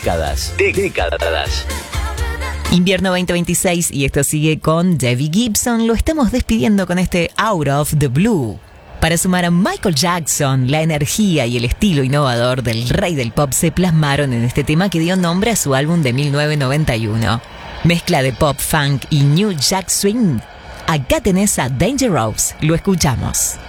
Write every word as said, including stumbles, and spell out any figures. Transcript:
Décadas, décadas. Invierno veinte veintiséis y esto sigue con Debbie Gibson. Lo estamos despidiendo con este Out of the Blue. Para sumar a Michael Jackson, la energía y el estilo innovador del rey del pop se plasmaron en este tema que dio nombre a su álbum de mil novecientos noventa y uno. Mezcla de pop, funk y new jack swing. Acá tenés a Dangerous. Lo escuchamos.